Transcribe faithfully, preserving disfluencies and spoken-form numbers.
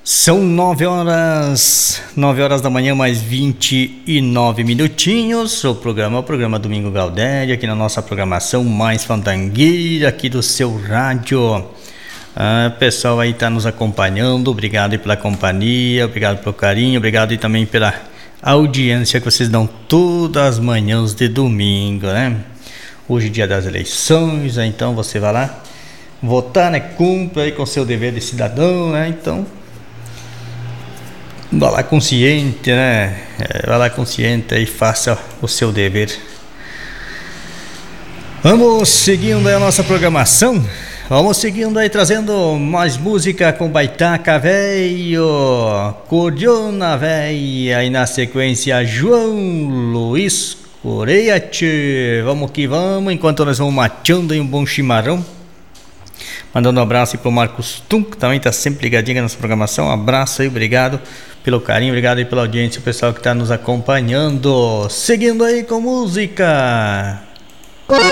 São nove horas, nove horas da manhã, mais vinte e nove minutinhos. O programa é o programa Domingo Gaudério, aqui na nossa programação mais fandangueira aqui do seu rádio. Ah, pessoal aí tá nos acompanhando, obrigado aí pela companhia, obrigado pelo carinho, obrigado aí também pela audiência que vocês dão todas as manhãs de domingo, né? Hoje é dia das eleições, então você vai lá votar, né? Cumpra aí com o seu dever de cidadão, né? Então vá lá consciente, né? É, vá lá consciente e faça o seu dever. Vamos seguindo aí a nossa programação. Vamos seguindo aí, trazendo mais música com Baitaca Velho, Cordiona Velha e na sequência João Luiz Coreia. Tchê. Vamos que vamos, enquanto nós vamos mateando em um bom chimarrão. Mandando um abraço aí pro Marcos Tum, que também tá sempre ligadinho na nossa programação. Um abraço aí, obrigado pelo carinho, obrigado aí pela audiência, o pessoal que tá nos acompanhando. Seguindo aí com música.